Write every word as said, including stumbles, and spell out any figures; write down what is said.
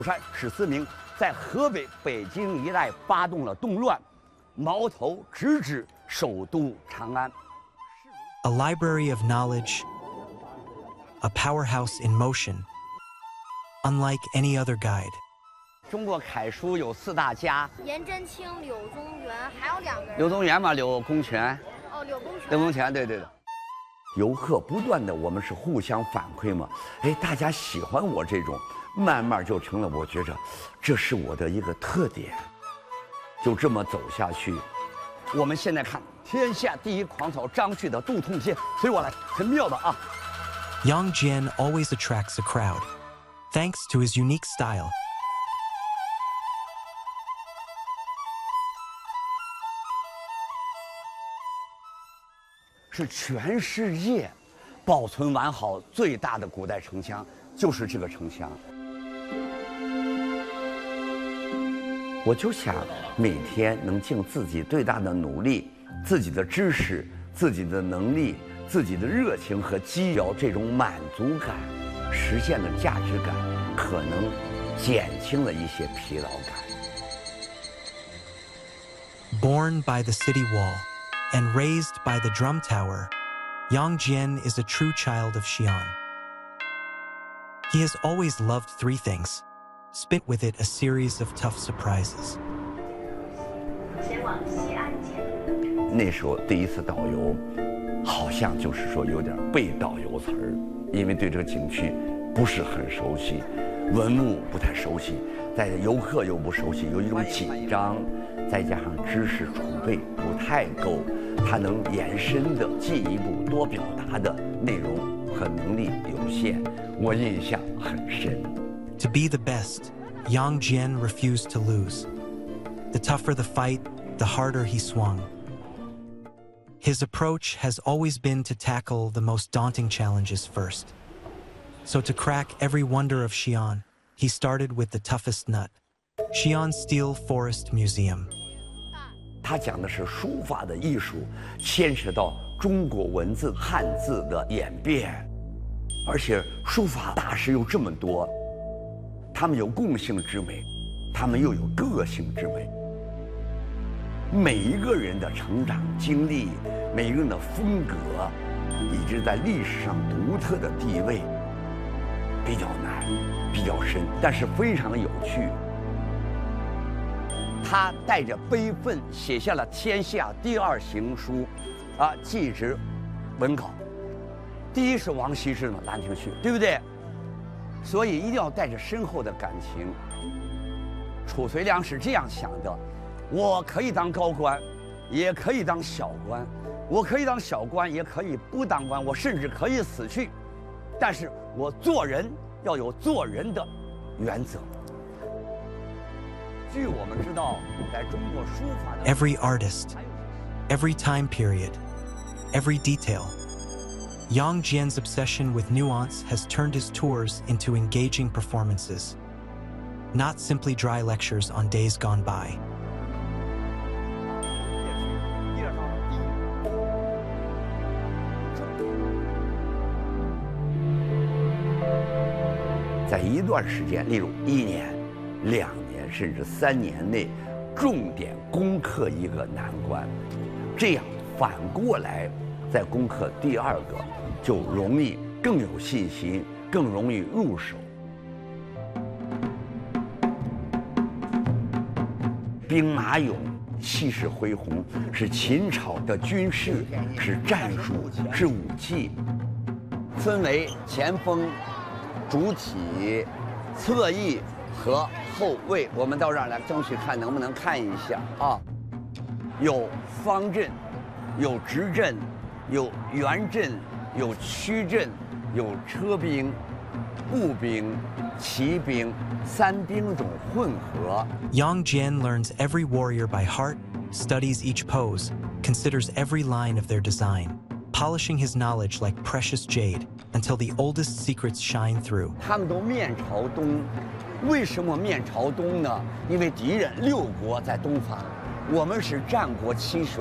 山史思明在河北、北京一带发动了动乱，矛头直指首都长安。 A library of knowledge, a powerhouse in motion, unlike any other guide. 中国楷书有四大家： 颜真卿、柳宗元，还有两个人。 柳宗元嘛，柳公权。 哦，柳公权。 柳公权，对对的。游客不断的，我们是互相反馈嘛。哎，大家喜欢我这种，慢慢就成了，我觉着，这是我的一个特点。就这么走下去，我们现在看天下第一狂草张旭的《肚痛帖》，随我来，很妙的啊。 Yang Jian always attracts a crowd, thanks to his unique style. 是全世界保存完好最大的古代城墙，就是这个城墙。我就想每天能尽自己最大的努力，自己的知识、自己的能力、自己的热情和激摇，这种满足感，实现了价值感，可能减轻了一些疲劳感。 Born by the city wall and raised by the drum tower, Yang Jian is a true child of Xi'an. He has always loved three things, spit with it a series of tough surprises. 那时候第一次导游，好像就是说有点背导游词儿，因为对这个景区不是很熟悉，文物不太熟悉，在游客又不熟悉，有一种紧张，再加上知识储备不太够。他能延伸的、进一步多表达的内容和能力有限，我印象很深。 To be the best, Yang Jian refused to lose. The tougher the fight, the harder he swung. His approach has always been to tackle the most daunting challenges first. So to crack every wonder of Xi'an, he started with the toughest nut, Xi'an Steel Forest Museum. 他讲的是书法的艺术，牵扯到中国文字汉字的演变，而且书法大师又这么多，他们有共性之美，他们又有个性之美。每一个人的成长经历，每一个人的风格，以及在历史上独特的地位，比较难，比较深，但是非常有趣。他带着悲愤写下了天下第二行书，啊，祭侄文稿。第一是王羲之嘛，《兰亭序》，对不对？所以一定要带着深厚的感情。褚遂良是这样想的：我可以当高官，也可以当小官；我可以当小官，也可以不当官；我甚至可以死去，但是我做人要有做人的原则。据我们知道，在中国书法的 Every artist, every time period, every detail. Yang Jian's obsession with nuance has turned his tours into engaging performances, not simply dry lectures on days gone by. 在一段时间，例如一年、两年甚至三年内，重点攻克一个难关，这样反过来再攻克第二个，就容易更有信心，更容易入手。兵马俑气势恢宏，是秦朝的军事，是战术，是武器，分为前锋、主体、侧翼和后卫。我们到这儿来争取看能不能看一下啊，有方阵，有直阵，有圆阵，有曲阵，有车兵、步兵、骑兵三兵种混合。 Yang Jian learns every warrior by heart, studies each pose, considers every line of their design, polishing his knowledge like precious jade until the oldest secrets shine through. 他们都面朝东，为什么面朝东呢？因为敌人六国在东方，我们是战国七十。